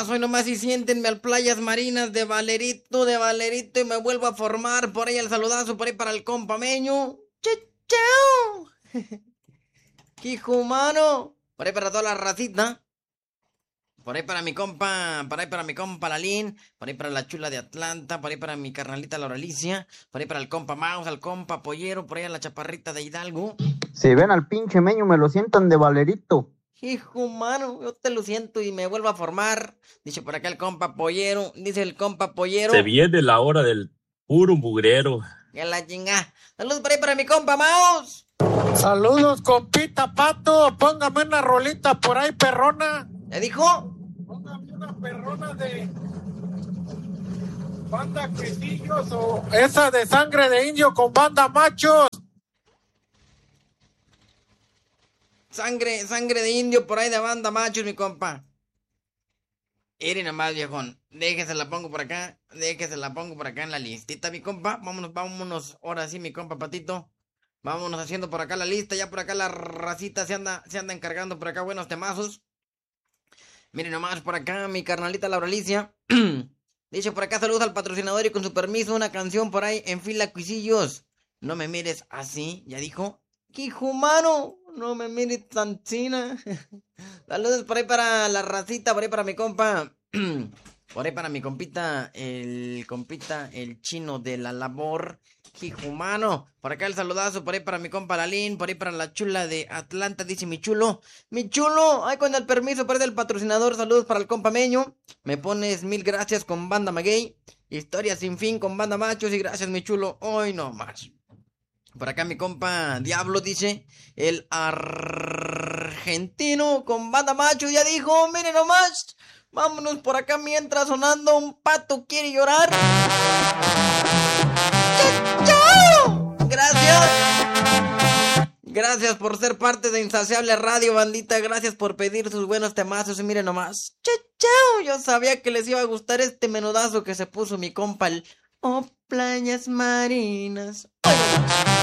hoy nomás y siéntenme al Playas Marinas de Valerito, y me vuelvo a formar. Por ahí el saludazo, por ahí para el compa Meño. ¡Chao! ¡Hijo humano! Por ahí para toda la racita. Por ahí para mi compa, Lalín, por ahí para la chula de Atlanta, por ahí para mi carnalita Laura Alicia, por ahí para el compa Maus, al compa Pollero, por ahí a la chaparrita de Hidalgo. Si ven al pinche Meño, me lo sientan de Valerito. Hijo humano, yo te lo siento y me vuelvo a formar. Dice por acá el compa Pollero, dice el compa Pollero. Se viene la hora del puro mugrero. Que la chinga. Saludos por ahí para mi compa Maus. Saludos, compita Pato. Póngame una rolita por ahí, perrona. ¿Le dijo? Póngame una perrona de Banda Cuisillos o esa de Sangre de Indio con Banda Machos. Sangre de indio por ahí de Banda Machos, mi compa. Ere nomás, viejón. Déjese la pongo por acá en la listita, mi compa. Vámonos. Ahora sí, mi compa Patito. Vámonos haciendo por acá la lista. Ya por acá la racita se anda encargando por acá buenos temazos. Miren nomás por acá mi carnalita Laura Alicia. Dice por acá saludos al patrocinador y con su permiso una canción por ahí en fila Cuisillos. No me mires así, ya dijo. ¡Hijo humano! No me mires tan china. Saludos por ahí para la racita, por ahí para mi compa. Por ahí para mi compita, el chino de la labor. Hijo humano. Por acá el saludazo, por ahí para mi compa Lalín, por ahí para la chula de Atlanta, dice mi chulo. Mi chulo, ay, con el permiso por ahí del patrocinador, saludos para el compa Meño. Me pones 1000 gracias con Banda Maguey. Historia sin fin con Banda Machos y gracias mi chulo, hoy no más. Por acá mi compa Diablo dice, el argentino con Banda Macho ya dijo, miren nomás, vámonos por acá mientras sonando un pato quiere llorar. ¡Chao! Gracias. Gracias por ser parte de Insaciable Radio, bandita. Gracias por pedir sus buenos temazos y miren nomás. ¡Chao! Yo sabía que les iba a gustar este menudazo que se puso mi compa el... Oh, Playas Marinas.